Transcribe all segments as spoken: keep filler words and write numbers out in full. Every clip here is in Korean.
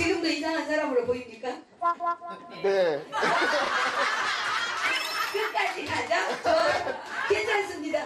지금도 이상한 사람으로 보입니까? 네. 끝까지 가자. 좋아요. 괜찮습니다.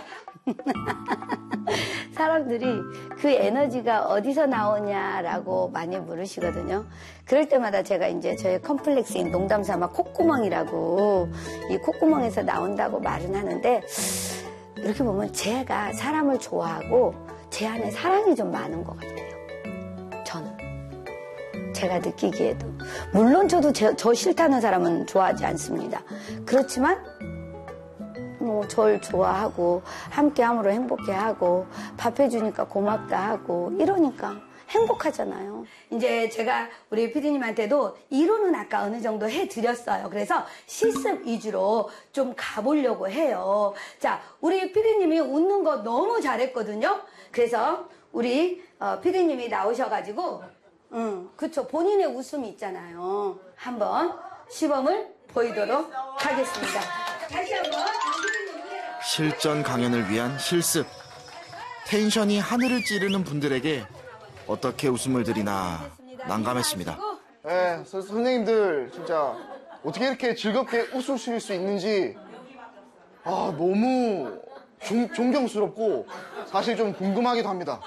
사람들이 그 에너지가 어디서 나오냐라고 많이 물으시거든요. 그럴 때마다 제가 이제 저의 컴플렉스인 농담 삼아 콧구멍이라고 이 콧구멍에서 나온다고 말은 하는데 이렇게 보면 제가 사람을 좋아하고 제 안에 사랑이 좀 많은 것 같아요. 저는. 제가 느끼기에도. 물론 저도 제, 저 싫다는 사람은 좋아하지 않습니다. 그렇지만 뭐 절 좋아하고 함께함으로 행복해하고 밥 해주니까 고맙다 하고 이러니까 행복하잖아요. 이제 제가 우리 피디님한테도 이론은 아까 어느 정도 해드렸어요. 그래서 실습 위주로 좀 가보려고 해요. 자, 우리 피디님이 웃는 거 너무 잘했거든요. 그래서 우리 어, 피디님이 나오셔가지고 음, 그쵸, 본인의 웃음이 있잖아요. 한번 시범을 보이도록 하겠습니다. 다시 한번 실전 강연을 위한 실습. 텐션이 하늘을 찌르는 분들에게 어떻게 웃음을 드리나 난감했습니다. 네, 서, 선생님들 진짜 어떻게 이렇게 즐겁게 웃으실 수 있는지 아 너무 존, 존경스럽고 사실 좀 궁금하기도 합니다.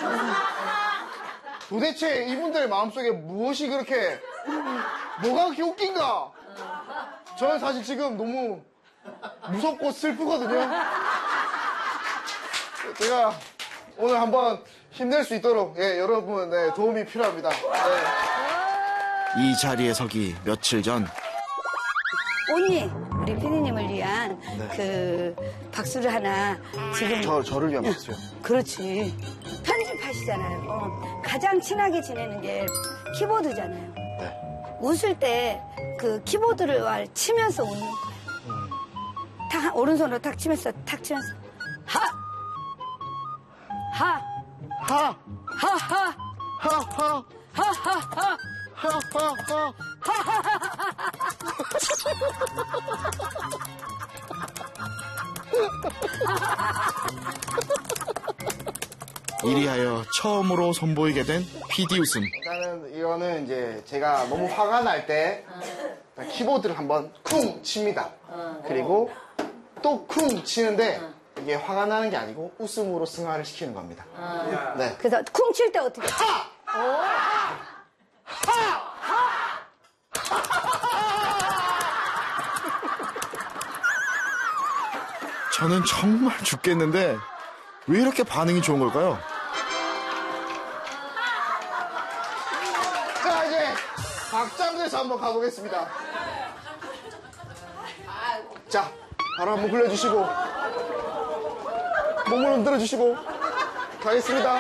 도대체 이분들 마음속에 무엇이 그렇게 뭐가 그렇게 웃긴가? 저는 사실 지금 너무 무섭고 슬프거든요. 제가 오늘 한번 힘낼 수 있도록 예, 여러분 네, 도움이 필요합니다. 네. 이 자리에 서기 며칠 전 언니, 우리 피디님을 위한 네. 그 박수를 하나 지금 저, 저를 위한 박수요. 그렇지. 편집하시잖아요. 어, 가장 친하게 지내는 게 키보드잖아요. 네. 웃을 때 그 키보드를 치면서 웃는 거예요. 음. 탁, 오른손으로 탁 치면서 탁 치면서 하! 하! 하! 하하! 하하! 하하하! 하하하! 이리하여 처음으로 선보이게 된 피디 웃음. 일단은 이거는 이제 제가 너무 화가 날 때 키보드를 한번 쿵 칩니다. 그리고 또 쿵 치는데 이게 화가 나는 게 아니고 웃음으로 승화를 시키는 겁니다. 네. 그래서 쿵 칠 때 어떻게? 하! 하! 저는 정말 죽겠는데 왜 이렇게 반응이 좋은 걸까요? 자, 이제 박장대에서 한번 가보겠습니다. 자, 바로 한번 굴려주시고 몸을 흔들어주시고 가겠습니다.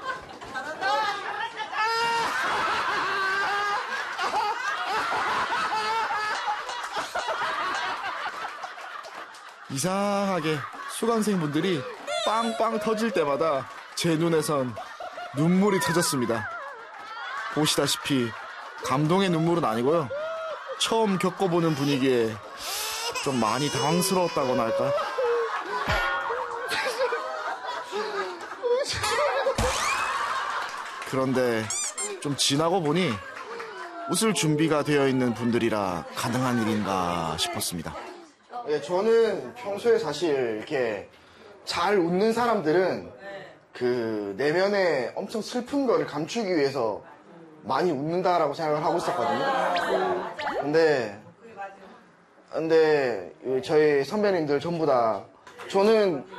이상하게 수강생분들이 빵빵 터질 때마다 제 눈에선 눈물이 터졌습니다. 보시다시피 감동의 눈물은 아니고요. 처음 겪어보는 분위기에 좀 많이 당황스러웠다고나 할까? 그런데 좀 지나고 보니 웃을 준비가 되어 있는 분들이라 가능한 일인가 싶었습니다. 예, 저는 평소에 사실 이렇게 잘 웃는 사람들은 그 내면에 엄청 슬픈 거를 감추기 위해서 많이 웃는다라고 생각을 하고 있었거든요. 근데 근데 저희 선배님들 전부 다 저는